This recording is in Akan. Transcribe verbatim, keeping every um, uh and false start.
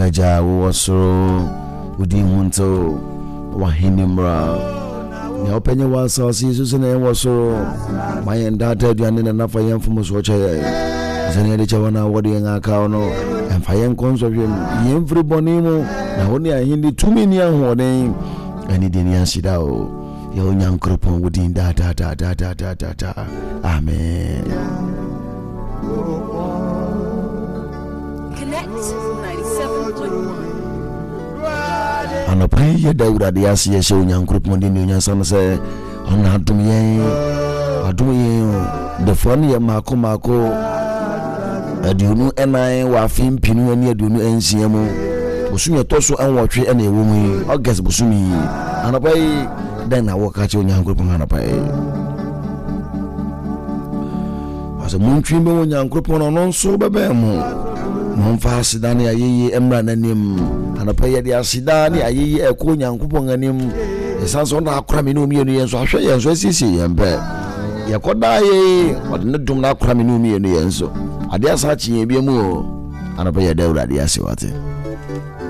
Yangaja was so Udi Munto Wahinimra. The opinion was so season and was so my and data and enough I am from Muswacha. Zania Chawana, what in a cow and Fayan Consortium, everybody now only I hindi two million warning and it didn't sit out. Your young cripple within da da da da da da da da. Amen. Connect ninety-seven point one. And a prayer that the Asia show young cripple in the son say, on how to me, I do the funny Marco Marco. I do know, and I were film pinu and you do no N C M O. Busumi toso and watch any woman, I guess Busumi, and a pay. Then I walk at your young group on a pay. As a moon trim on young group on so babemo. Mon fast Dani, a ye emran and him, and a pay the Asidani, a ye a coon young coupon and him. The sons on our cramino million, so I show you as I see and bear. Yakoda, but not do not cramino million, so I dare such ye be more, and a pay a devil at the Asiwate.